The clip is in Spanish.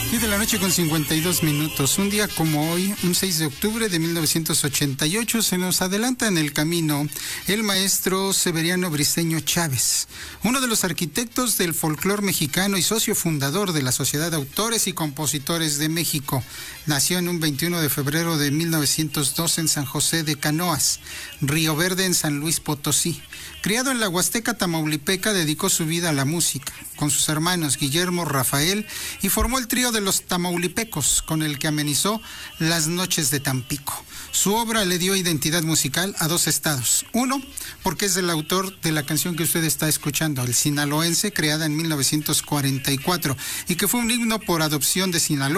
10:52. Un día como hoy, un 6 de octubre de 1988, se nos adelanta en el camino el maestro Severiano Briceño Chávez, uno de los arquitectos del folclore mexicano y socio fundador de la Sociedad de Autores y Compositores de México. Nació en un 21 de febrero de 1902 en San José de Canoas, Río Verde, en San Luis Potosí. Criado en la Huasteca Tamaulipeca, dedicó su vida a la música, con sus hermanos Guillermo, Rafael, y formó el trío de los Tamaulipecos, con el que amenizó las noches de Tampico. Su obra le dio identidad musical a dos estados. Uno, porque es el autor de la canción que usted está escuchando, el Sinaloense, creada en 1944, y que fue un himno por adopción de Sinaloa,